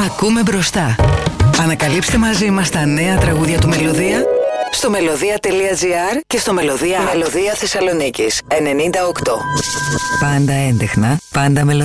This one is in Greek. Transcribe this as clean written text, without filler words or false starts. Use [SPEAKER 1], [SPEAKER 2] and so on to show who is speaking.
[SPEAKER 1] Ακούμε μπροστά. Ανακαλύψτε μαζί μας τα νέα τραγούδια του Μελωδία στο melodia.gr και στο Μελωδία Θεσσαλονίκης 98. Πάντα έντεχνα, πάντα μελωδία.